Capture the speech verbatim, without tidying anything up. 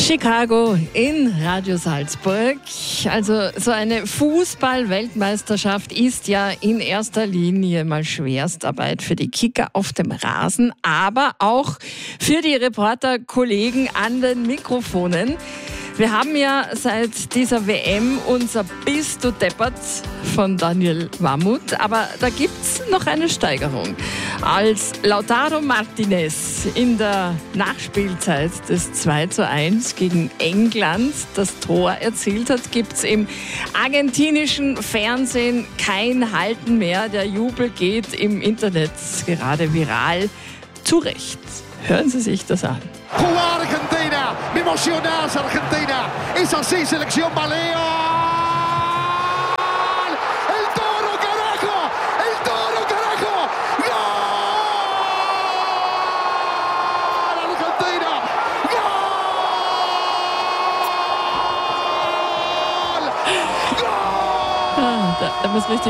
Chicago in Radio Salzburg. Also so eine Fußball-Weltmeisterschaft ist ja in erster Linie mal Schwerstarbeit für die Kicker auf dem Rasen, aber auch für die Reporterkollegen an den Mikrofonen. Wir haben ja seit dieser W M unser Bist du deppert von Daniel Mammut, aber da gibt's noch eine Steigerung. Als Lautaro Martinez in der Nachspielzeit des zwei zu eins gegen England das Tor erzielt hat, gibt's im argentinischen Fernsehen kein Halten mehr. Der Jubel geht im Internet gerade viral. Zu Recht. Hören Sie sich das an. Jugar Argentina, me emocionás Argentina, es así, selección Baleo. El Toro, carajo, el Toro, carajo, gol, Argentina, gol, gol. Ah, da, da muss richtig